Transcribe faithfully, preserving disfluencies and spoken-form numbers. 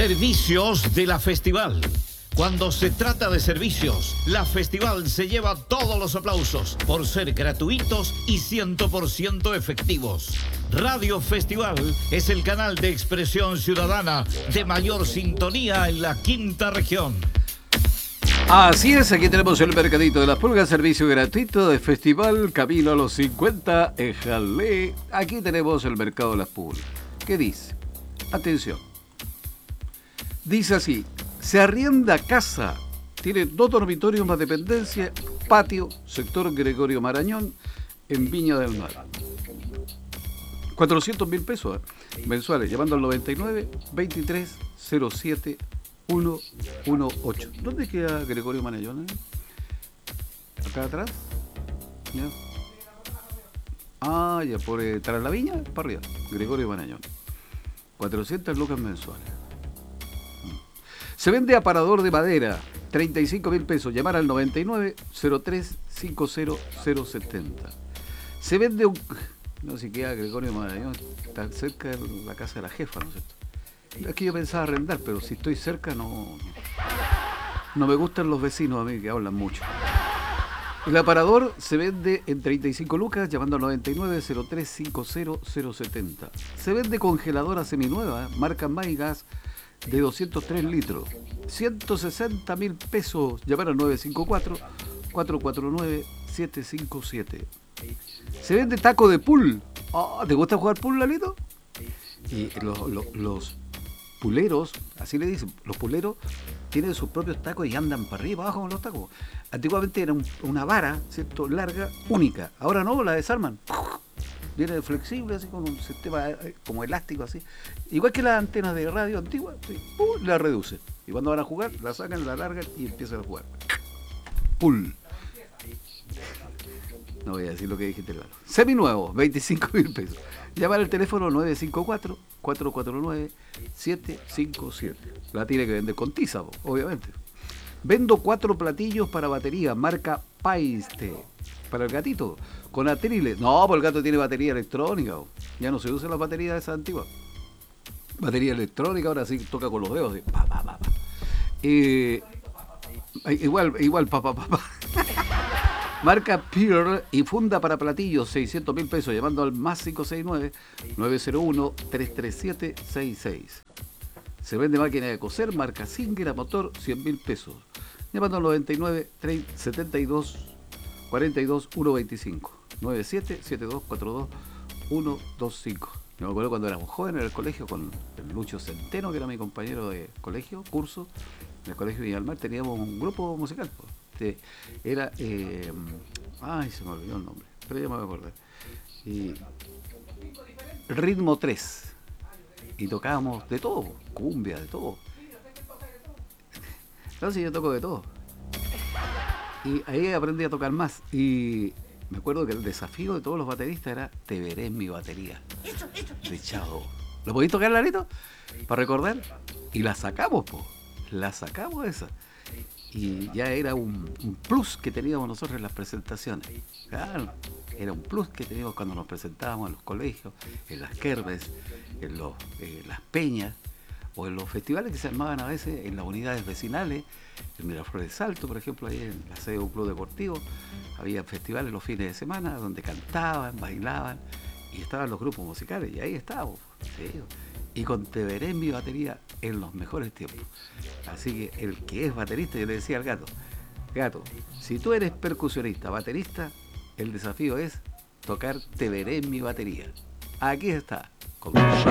Servicios de la Festival. Cuando se trata de servicios, la Festival se lleva todos los aplausos por ser gratuitos y cien por ciento efectivos. Radio Festival es el canal de expresión ciudadana de mayor sintonía en la quinta región. Así es, aquí tenemos el Mercadito de las Pulgas, servicio gratuito de Festival Camino a los cincuenta en Jalé. Aquí tenemos el Mercado de las Pulgas. ¿Qué dice? Atención. Dice así: se arrienda casa, tiene dos dormitorios más dependencia, patio, sector Gregorio Marañón, en Viña del Mar. cuatrocientos mil pesos ¿eh? mensuales, llamando al noventa y nueve, veintitrés, cero siete, ciento dieciocho. ¿Dónde queda Gregorio Marañón? Eh? ¿Acá atrás? ¿Ya? Ah, ya, por eh, tras la Viña, para arriba, Gregorio Marañón. cuatrocientas lucas mensuales. Se vende aparador de madera, treinta y cinco mil pesos. Llamar al noventa y nueve, cero tres, cincuenta, cero setenta. Se vende un... No sé qué, Gregorio Marañón, está cerca de la casa de la jefa, ¿no es cierto? Es que yo pensaba arrendar, pero si estoy cerca no... No me gustan los vecinos a mí que hablan mucho. El aparador se vende en treinta y cinco lucas, llamando al noventa y nueve, cero tres, cincuenta, cero setenta. Se vende congeladora seminueva, marca Maygas, de doscientos tres litros, ciento sesenta mil pesos. Llamar al nueve cinco cuatro, cuatro cuatro nueve, siete cinco siete. Se vende taco de pool. Oh, ¿te gusta jugar pool, Lalito? Y los, los, los puleros, así le dicen, los puleros tienen sus propios tacos y andan para arriba, abajo con los tacos. Antiguamente era un, una vara, ¿cierto?, larga, única. Ahora no, la desarman. Viene flexible, así con un sistema como elástico, así. Igual que las antenas de radio antiguas, sí, ¡pum!, la reducen. Y cuando van a jugar, la sacan, la largan y empiezan a jugar. ¡Pul! No voy a decir lo que dijiste, Lalo. Seminuevo, veinticinco mil pesos. Llamar al teléfono nueve cinco cuatro, cuatro cuatro nueve, siete cinco siete. La tiene que vender con tiza, obviamente. Vendo cuatro platillos para batería, marca Paiste. Para el gatito, con atriles. No, pues el gato tiene batería electrónica. Oh. Ya no se usa la batería de esa antigua. Batería electrónica, ahora sí toca con los dedos. Así, pa, pa, pa, pa. Eh, igual, igual, pa, pa, pa, pa. Marca Pearl y funda para platillos, seiscientos mil pesos, llamando al más cinco seis nueve, nueve cero uno, tres tres siete, seis seis. Se vende máquina de coser, marca Singer a motor, cien mil pesos. Llamando al noventa y nueve, setenta y dos, cuarenta y dos, ciento veinticinco. nueve siete siete dos cuatro dos uno dos cinco. Yo me acuerdo cuando éramos jóvenes en el colegio con el Lucho Centeno, que era mi compañero de colegio, curso, en el colegio Villalmar, teníamos un grupo musical. Este, era, eh, ay, se me olvidó el nombre, pero ya me voy a acordar. Y, Ritmo tres. Y tocábamos de todo, cumbia, de todo. Entonces yo toco de todo. Y ahí aprendí a tocar más. Y me acuerdo que el desafío de todos los bateristas era: te veré en mi batería. De Chavo. ¿Lo podéis tocar, Larito? Para recordar. Y la sacamos, po. La sacamos esa. Y ya era un, un plus que teníamos nosotros en las presentaciones. Claro, era un plus que teníamos cuando nos presentábamos en los colegios, en las kermes, en los, eh, las peñas, o en los festivales que se armaban a veces en las unidades vecinales. En Miraflores de Salto, por ejemplo, ahí en la sede de un club deportivo, había festivales los fines de semana donde cantaban, bailaban, y estaban los grupos musicales, y ahí estábamos, ¿sí? Y con Te veré en mi batería en los mejores tiempos. Así que el que es baterista, yo le decía al gato: gato, si tú eres percusionista, baterista, el desafío es tocar Te veré en mi batería. Aquí está. Con...